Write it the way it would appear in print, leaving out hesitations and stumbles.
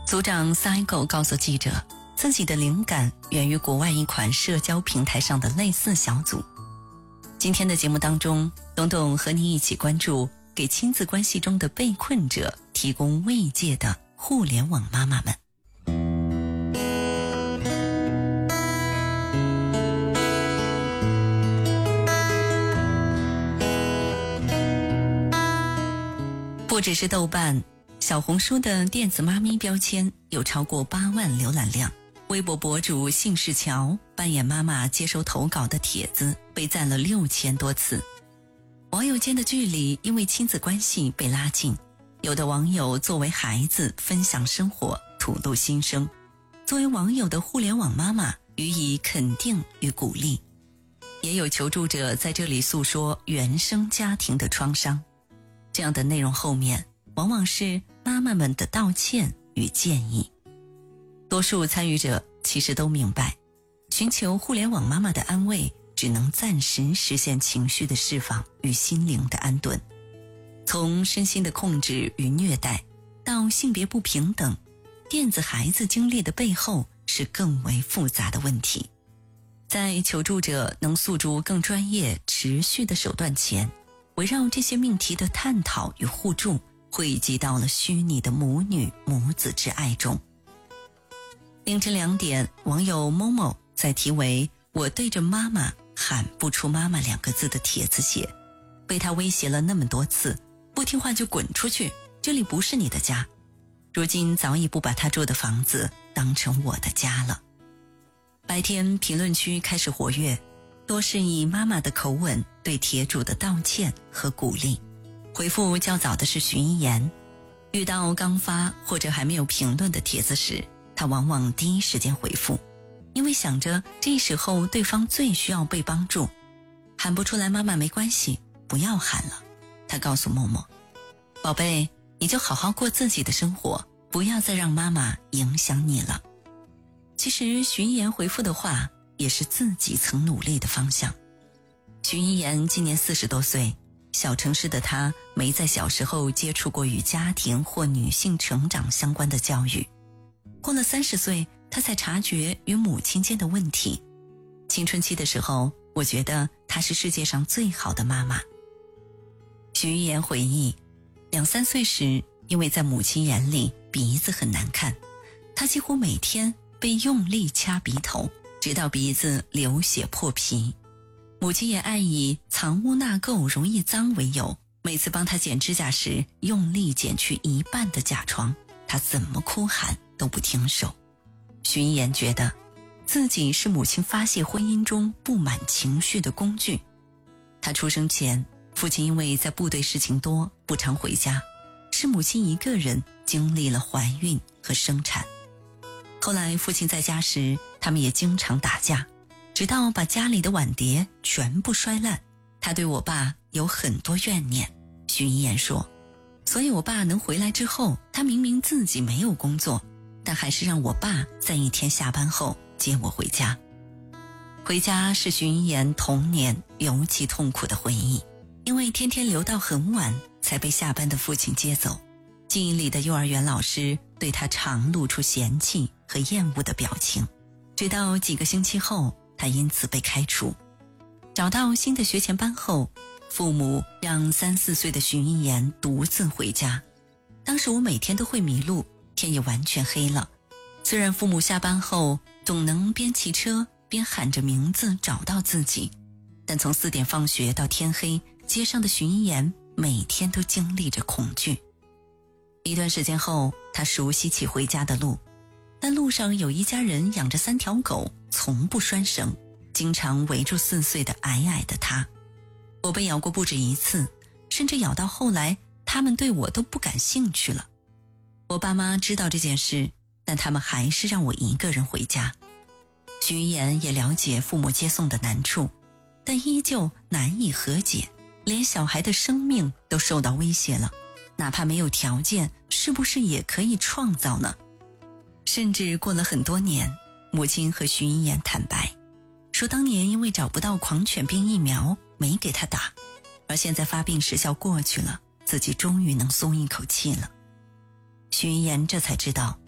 组长 Cycle 告诉记者，自己的灵感源于国外一款社交平台上的类似小组。今天的节目当中，董董和你一起关注给亲子关系中的被困者提供慰藉的互联网妈妈们。不只是豆瓣，小红书的电子妈咪标签有超过8万浏览量，微博博主姓氏乔扮演妈妈接收投稿的帖子被赞了6000多次。网友间的距离因为亲子关系被拉近，有的网友作为孩子分享生活，吐露心声，作为网友的互联网妈妈予以肯定与鼓励，也有求助者在这里诉说原生家庭的创伤。这样的内容后面往往是妈妈们的道歉与建议。多数参与者其实都明白，寻求互联网妈妈的安慰只能暂时实现情绪的释放与心灵的安顿。从身心的控制与虐待到性别不平等，电子孩子经历的背后是更为复杂的问题。在求助者能诉诸更专业持续的手段前，围绕这些命题的探讨与互助汇集到了虚拟的母女母子之爱中。凌晨2点，网友某某在题为我对着妈妈喊不出妈妈2个字的帖子写，被他威胁了那么多次，不听话就滚出去，这里不是你的家。如今早已不把他住的房子当成我的家了。白天评论区开始活跃，多是以妈妈的口吻对帖主的道歉和鼓励。回复较早的是徐一言，遇到刚发或者还没有评论的帖子时，他往往第一时间回复，因为想着这时候对方最需要被帮助。喊不出来妈妈没关系，不要喊了。他告诉默默，宝贝，你就好好过自己的生活，不要再让妈妈影响你了。其实徐一言回复的话也是自己曾努力的方向。徐一言今年40多岁，小城市的他没在小时候接触过与家庭或女性成长相关的教育。过了30岁，他才察觉与母亲间的问题。青春期的时候，我觉得她是世界上最好的妈妈。徐一言回忆，2、3岁时，因为在母亲眼里鼻子很难看，他几乎每天被用力掐鼻头，直到鼻子流血破皮。母亲也爱以藏污纳垢容易脏为由，每次帮他剪指甲时用力剪去一半的甲床，他怎么哭喊都不停手。徐一言觉得自己是母亲发泄婚姻中不满情绪的工具。他出生前，父亲因为在部队事情多，不常回家，是母亲一个人经历了怀孕和生产。后来父亲在家时，他们也经常打架，直到把家里的碗碟全部摔烂。他对我爸有很多怨念，徐一言说，所以我爸能回来之后，他明明自己没有工作，但还是让我爸在一天下班后接我回家。回家是徐一言童年尤其痛苦的回忆，因为天天留到很晚才被下班的父亲接走。记忆里的幼儿园老师对他常露出嫌弃和厌恶的表情，直到几个星期后，他因此被开除。找到新的学前班后，父母让3、4岁的徐一言独自回家。当时我每天都会迷路，天也完全黑了。虽然父母下班后总能边骑车边喊着名字找到自己，但从4点放学到天黑，街上的徐一言每天都经历着恐惧。一段时间后，他熟悉起回家的路，但路上有一家人养着3条狗，从不拴绳，经常围住4岁的矮矮的他。我被咬过不止1次，甚至咬到后来，他们对我都不感兴趣了。我爸妈知道这件事，但他们还是让我一个人回家。徐一言也了解父母接送的难处，但依旧难以和解，连小孩的生命都受到威胁了，哪怕没有条件，是不是也可以创造呢？甚至过了很多年，母亲和徐一言坦白，说当年因为找不到狂犬病疫苗，没给他打，而现在发病时效过去了，自己终于能松一口气了。徐一言这才知道，